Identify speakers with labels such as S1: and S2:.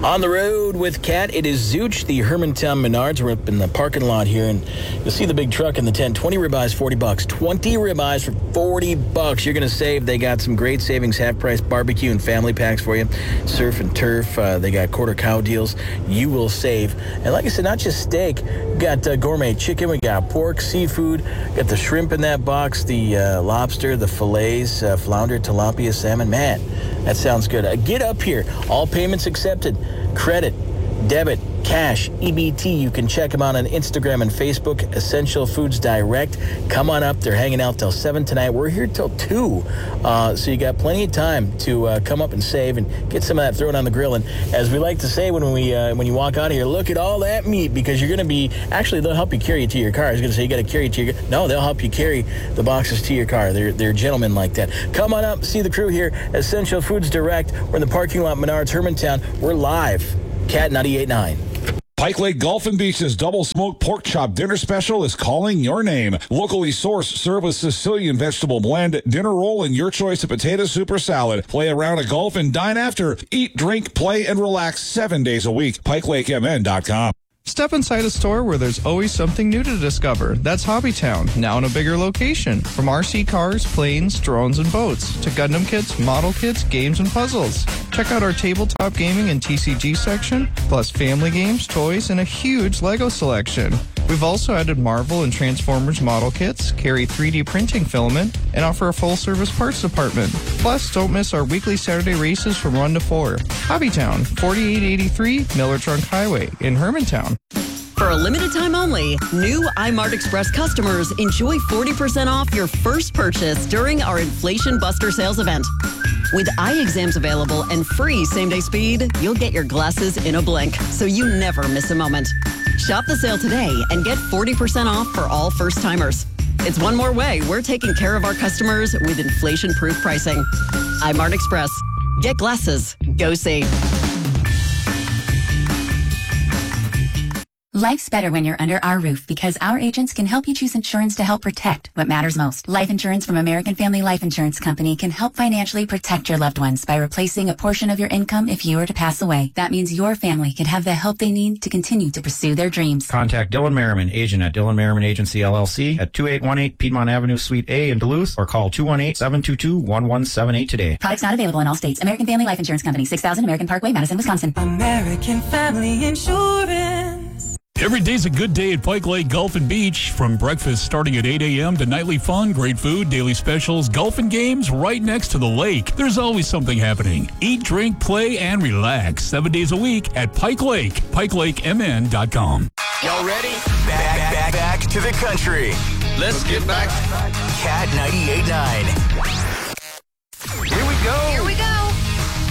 S1: On the road with Kat, it is Zooch, the Hermantown Menards. We're up in the parking lot here, and you'll see the big truck in the tent. 20 ribeyes, $40. 20 ribeyes for $40. You're going to save. They got some great savings, half-price barbecue and family packs for you. Surf and turf. They got quarter cow deals. You will save. And like I said, not just steak. We got gourmet chicken. We got pork, seafood. Got the shrimp in that box, the lobster, the fillets, flounder, tilapia, salmon. Man, that sounds good. Get up here. All payments accepted. Credit, debit, cash, EBT. You can check them out on Instagram and Facebook, Essential Foods Direct. Come on up. They're hanging out till 7 tonight. We're here till 2. So you got plenty of time to come up and save and get some of that thrown on the grill. And as we like to say when you walk out of here, look at all that meat, because you're going to be, actually, they'll help you carry it to your car. I was going to say you got to carry it to your, no, they'll help you carry the boxes to your car. They're gentlemen like that. Come on up, see the crew here, Essential Foods Direct. We're in the parking lot, Menards, Hermantown. We're live. Cat 98.9.
S2: Pike Lake Golf and Beach's double smoked pork chop dinner special is calling your name. Locally sourced, serve with Sicilian vegetable blend, dinner roll, and your choice of potato soup or salad. Play a round of golf and dine after. Eat, drink, play, and relax 7 days a week. PikeLakeMN.com.
S3: Step inside a store where there's always something new to discover. That's Hobbytown, now in a bigger location. From RC cars, planes, drones, and boats, to Gundam kits, model kits, games, and puzzles. Check out our tabletop gaming and TCG section, plus family games, toys, and a huge Lego selection. We've also added Marvel and Transformers model kits, carry 3D printing filament, and offer a full-service parts department. Plus, don't miss our weekly Saturday races from 1 to 4. Hobbytown, 4883 Miller Trunk Highway in Hermantown.
S4: For a limited time only, new iMart Express customers enjoy 40% off your first purchase during our Inflation Buster sales event. With eye exams available and free same-day speed, you'll get your glasses in a blink, so you never miss a moment. Shop the sale today and get 40% off for all first-timers. It's one more way we're taking care of our customers with inflation-proof pricing. iMart Express. Get glasses. Go see.
S5: Life's better when you're under our roof, because our agents can help you choose insurance to help protect what matters most. Life insurance from American Family Life Insurance Company can help financially protect your loved ones by replacing a portion of your income if you were to pass away. That means your family can have the help they need to continue to pursue their dreams.
S6: Contact Dylan Merriman, agent at Dylan Merriman Agency LLC at 2818 Piedmont Avenue, Suite A in Duluth, or call 218-722-1178 today.
S5: Products not available in all states. American Family Life Insurance Company, 6000 American Parkway, Madison, Wisconsin.
S7: American Family Insurance.
S8: Every day's a good day at Pike Lake Golf and Beach. From breakfast starting at 8 a.m. to nightly fun, great food, daily specials, golf and games right next to the lake. There's always something happening. Eat, drink, play, and relax 7 days a week at Pike Lake. PikeLakeMN.com.
S9: Y'all ready? Back to the country. Let's get back. Cat 98.9.